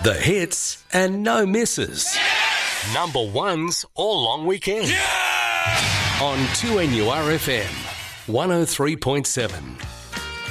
The hits and no misses. Number ones all long weekend. On 2NURFM 103.7.